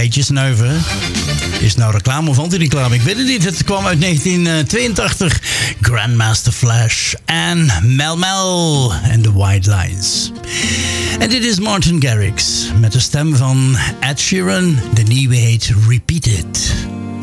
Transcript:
tijdje snuiven. Is het nou reclame of anti-reclame? Ik weet het niet. Het kwam uit 1982. Grandmaster Flash en Mel Mel en The White Lines. En dit is Martin Garrix met de stem van Ed Sheeran. De nieuwe heet Repeat It.